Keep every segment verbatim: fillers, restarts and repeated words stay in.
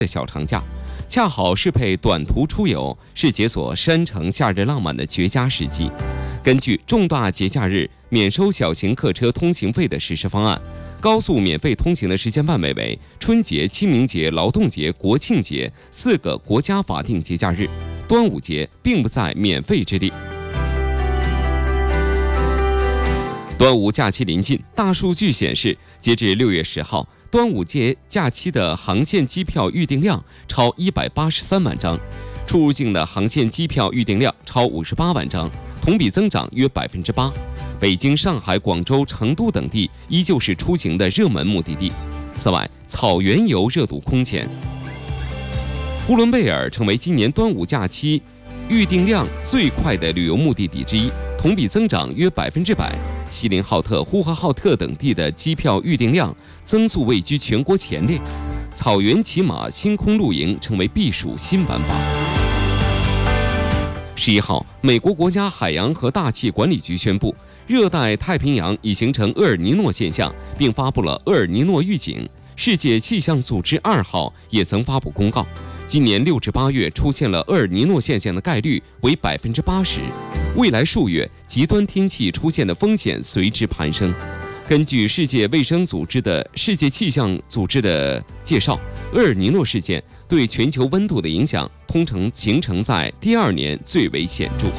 的小长假，恰好适配短途出游，是解锁山城夏日浪漫的绝佳时机。根据重大节假日免收小型客车通行费的实施方案，高速免费通行的时间范围为春节、清明节、劳动节、国庆节四个国家法定节假日，端午节并不在免费之列。端午假期临近，大数据显示，截至六月十号，端午节假期的航线机票预订量超一百八十三万张，出入境的航线机票预订量超五十八万张，同比增长约百分之八。北京、上海、广州、成都等地依旧是出行的热门目的地。此外，草原游热度空前，呼伦贝尔成为今年端午假期预订量最快的旅游目的地之一，同比增长约百分之百。锡林浩特、呼和浩特等地的机票预订量增速位居全国前列。草原骑马、星空露营成为避暑新玩法。十一号，美国国家海洋和大气管理局宣布，热带太平洋已形成厄尔尼诺现象，并发布了厄尔尼诺预警。世界气象组织二号也曾发布公告，今年六至八月出现了厄尔尼诺现象的概率为百分之八十，未来数月极端天气出现的风险随之攀升。根据世界卫生组织的世界气象组织的介绍，厄尔尼诺事件对全球温度的影响通常形成在第二年最为显著。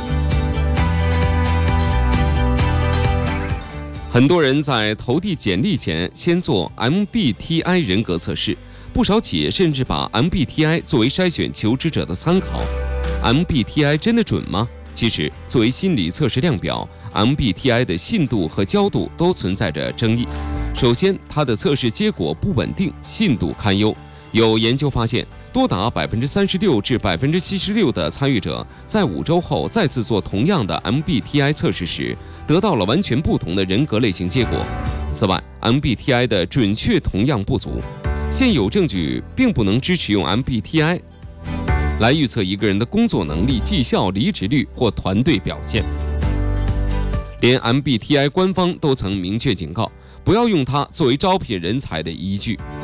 很多人在投递简历前先做 M B T I 人格测试，不少企业甚至把 M B T I 作为筛选求职者的参考。M B T I 真的准吗？其实，作为心理测试量表 ，M B T I 的信度和焦度都存在着争议。首先，它的测试结果不稳定，信度堪忧。有研究发现，多达百分之三十六至百分之七十六的参与者在五周后再次做同样的 M B T I 测试时，得到了完全不同的人格类型结果。此外 ，M B T I 的准确同样不足，现有证据并不能支持用 M B T I 来预测一个人的工作能力、绩效、离职率或团队表现。连 M B T I 官方都曾明确警告，不要用它作为招聘人才的依据。